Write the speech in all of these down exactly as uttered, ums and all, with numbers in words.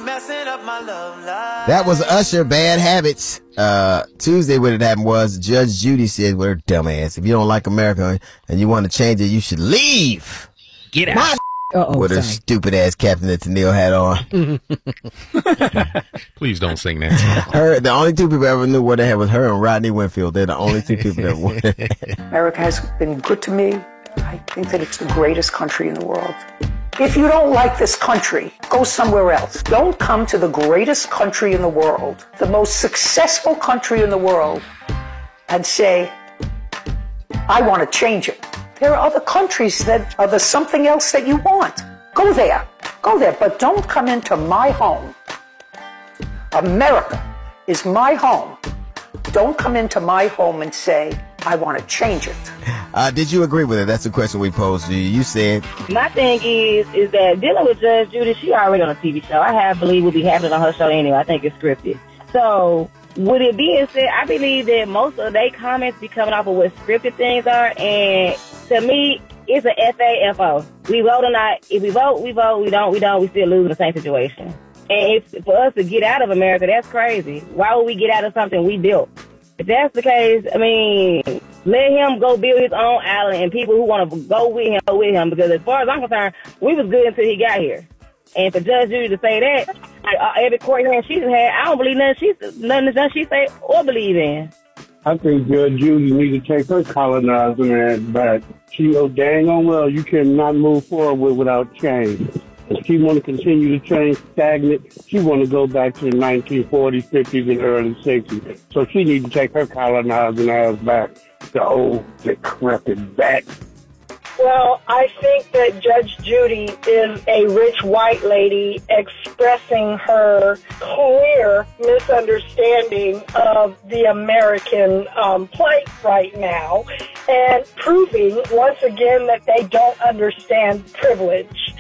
messing up my love life. That was Usher, Bad Habits. Uh, Tuesday what had happened was Judge Judy said, well, dumbass, if you don't like America and you want to change it, you should leave. Get out. My Uh-oh, with her sorry. stupid ass Captain that Tennille had on. Please don't sing that. Her, the only two people I ever knew what they had was her and Rodney Winfield. They're the only two people that won. America has been good to me. I think that it's the greatest country in the world. If you don't like this country, go somewhere else. Don't come to the greatest country in the world, the most successful country in the world, and say, I want to change it. There are other countries that are the something else that you want. Go there. Go there. But don't come into my home. America is my home. Don't come into my home and say, I want to change it. Uh, did you agree with it? That's the question we posed to you. You said, My thing is, is that dealing with Judge Judy, she already on a T V show. I have believe will be happening on her show anyway. I think it's scripted. So, with it being said, I believe that most of their comments be coming off of what scripted things are, and to me, it's a F A F O. We vote or not. If we vote, we vote. We don't, we don't. We still lose in the same situation. And if for us to get out of America, that's crazy. Why would we get out of something we built? If that's the case, I mean, let him go build his own island, and people who want to go with him, go with him. Because as far as I'm concerned, we was good until he got here. And for Judge Judy to say that, uh, every court hearing she's had, I don't believe nothing she, nothing, nothing she say or believe in. I think Judge Judy needs to take her colonizing ass back. She knows dang on well you cannot move forward without change. If she want to continue to change stagnant, she want to go back to the nineteen forties, fifties, and early sixties. So she needs to take her colonizing ass back, the old decrepit bat. Well, I think that Judge Judy is a rich white lady expressing her clear misunderstanding of the American um, plight right now and proving once again that they don't understand privilege.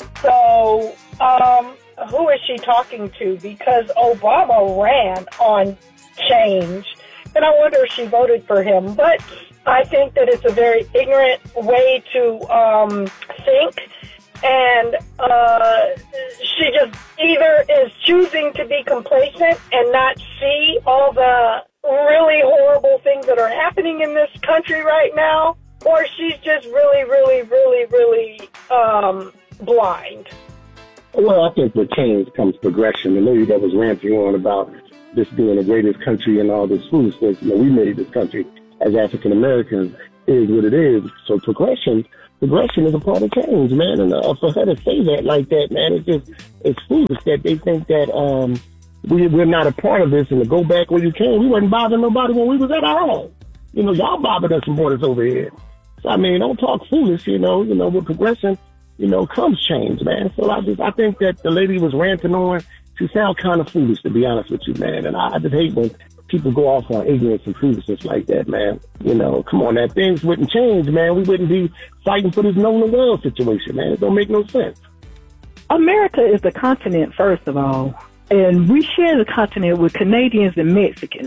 So, um, who is she talking to? Because Obama ran on change, and I wonder if she voted for him. But I think that it's a very ignorant way to um, think, and uh, she just either is choosing to be complacent and not see all the really horrible things that are happening in this country right now, or she's just really, really, really, really um, blind. Well, I think with change comes progression. The lady that was ranting on about this being the greatest country and all this foolishness, you know, we made this country as African Americans is what it is. So progression, progression is a part of change, man. And uh, for her to say that like that, man, it's just it's foolish that they think that um we we're not a part of this. And to go back where you came, we wasn't bothering nobody when we was at our home. You know, y'all bothered us and brought us over here. So I mean, don't talk foolish. You know, you know, with progression, you know, comes change, man. So I just I think that the lady was ranting on. She sounds kind of foolish, to be honest with you, man. And I, I just hate when people go off on ignorance and foolishness like that, man. You know, come on, that things wouldn't change, man. We wouldn't be fighting for this known the world situation, man. It don't make no sense. America is the continent, first of all, and we share the continent with Canadians and Mexicans.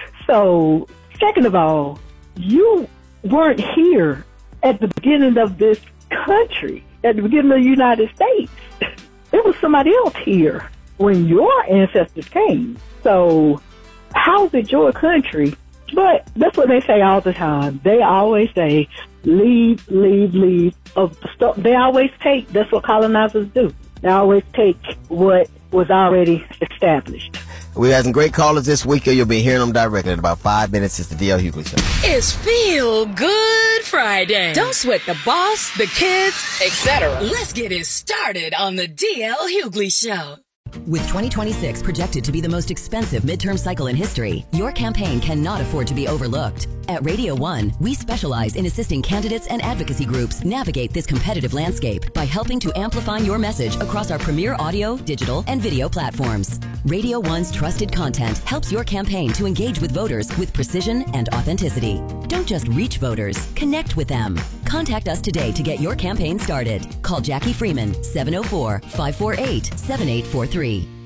So, second of all, you weren't here at the beginning of this country, at the beginning of the United States. There was somebody else here when your ancestors came. So, how's it your country? But that's what they say all the time. They always say, leave, leave, leave. Of stuff. They always take, that's what colonizers do. They always take what was already established. We had some great callers this week. You'll be hearing them directly in about five minutes. It's the D L Hughley Show. It's Feel Good Friday. Don't sweat the boss, the kids, et cetera. Let's get it started on the D L Hughley Show. With twenty twenty-six projected to be the most expensive midterm cycle in history, your campaign cannot afford to be overlooked. At Radio One, we specialize in assisting candidates and advocacy groups navigate this competitive landscape by helping to amplify your message across our premier audio, digital, and video platforms. Radio One's trusted content helps your campaign to engage with voters with precision and authenticity. Don't just reach voters, connect with them. Contact us today to get your campaign started. Call Jackie Freeman, seven oh four, five four eight, seven eight four three.